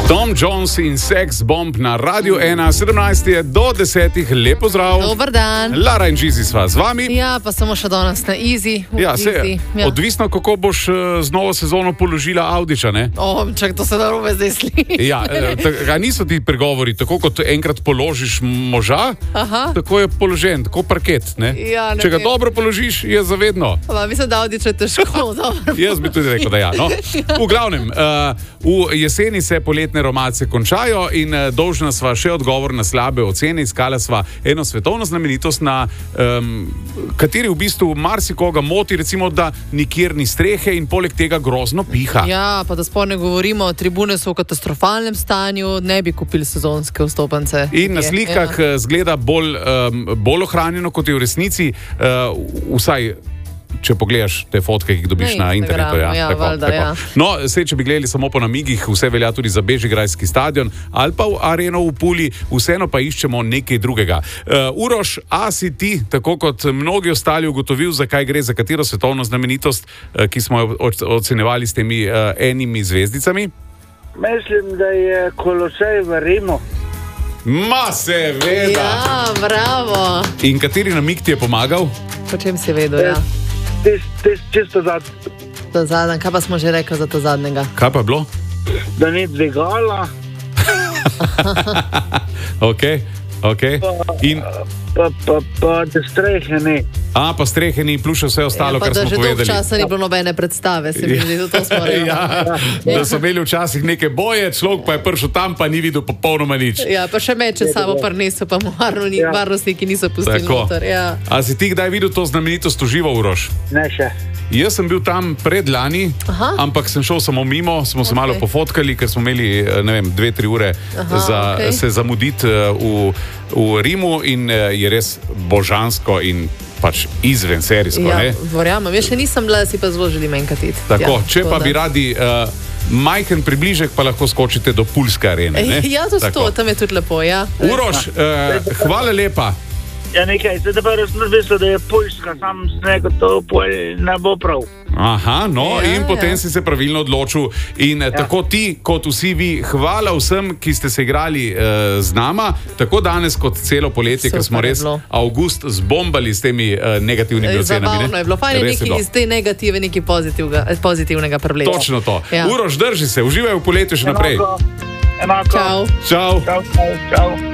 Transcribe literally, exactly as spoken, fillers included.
Tom Jones in Sex Bomb na Radiu ena, sedemnajst je do desetih, lepo zdrav. Dober dan. Lara in Žizi sva z vami. Ja, pa samo še danes na Easy. Ja, se, easy. Ja. Odvisno, kako boš z novo sezono položila Audiča, ne? O, čak, to se narobe zdaj sliši. Ja, tako niso ti pregovori, tako kot enkrat položiš moža, Aha. tako je položen, tako parket, ne? Ja, ne Če ga vem. dobro položiš, je zavedno. Pa, mislim, da Audič je težko. Jaz bi tudi rekel, da ja. No? V glavnem, uh, v jeseni se poletne romace končajo in uh, dolžna sva še odgovor na slabe ocene. Iskala sva eno svetovno znamenitost, na um, kateri v bistvu marsikoga moti, recimo, da nikjer ni strehe in poleg tega grozno piha. Ja, pa da sploh ne govorimo, tribune so v katastrofalnem stanju, ne bi kupili sezonske vstopnice. In na slikah ja. zgleda bolj, um, bolj ohranjeno, kot je v resnici, uh, vsaj če pogledaš te fotke, ki jih dobiš na, na internetu. Ja, ja, tako, valjda, tako. ja. No, sej, če bi gledali samo po namigih, vse velja tudi za Bežigrajski stadion ali pa v Areno v Puli, vseeno pa iščemo nekaj drugega. Uh, Uroš, a si ti, tako kot mnogi ostali, ugotovil, zakaj gre, za katero svetovno znamenitost, uh, ki smo jo ocenjevali s temi uh, enimi zvezdicami? Mislim, da je Kolosej v Rimu. Ma, seveda! Ja, bravo! In kateri namig ti je pomagal? Po čem si vedel, ja? Tis, tis, čisto za, To zadnje, kaj pa smo že rekli za to zadnjega? Kaj pa je bilo? da ni dvigala, Ok, ok. In, pa, pa, pa da strehe ni. a, pa strehe ni, plus še vse ostalo, ja, pa kar da smo že dolgo povedali. časa ni bilo nobene predstave, se mi zdi, da to smo rekli. Ja, da so imeli včasih neke boje, človek pa je prišel tam, pa ni videl popolnoma nič. Ja, pa še meče samo prinesel, pa mu varno- Ja. varnostniki niso pustili Tako. noter. Ja. A si ti kdaj videl to znamenitost v živo, Uroš? Ne še. Jaz sem bil tam predlani, Aha. ampak sem šel samo mimo, smo se Ok. malo pofotkali, ker smo imeli, ne vem, dve, tri ure Aha, za ok. se zamuditi eh, v, v Rimu in eh, je res božansko in pač izven serijsko, Ja, ne? verjamem, jaz še nisem bila, si pa zelo želim enkrat iti. Tako, ja, če pa da. bi radi uh, majhen približek, pa lahko skočite do Pulske arene. Ne? Ja, to Tako. sto, tam je tudi lepo, ja. Uroš, uh, hvala lepa. Ja, nekaj, zdaj pa res mislil, da je Poljska, sam sem rekel, to pol ne bo prav. Aha, no, Ja, in potem ja. si se pravilno odločil. In ja. tako ti, kot vsi vi, hvala vsem, ki ste se igrali uh, z nama, tako danes kot celo poletje, Super ker smo res je bilo. avgust zbombali s temi uh, negativnimi ocenami. Zabavno je bilo, fajn je Res nekaj bilo. iz te negative, nekaj pozitivnega, pozitivnega prebleka. Točno to. Ja. Uroš, drži se, uživaj v poletju še naprej. Enako. Enako. Čau. Čau. Čau, čau, čau.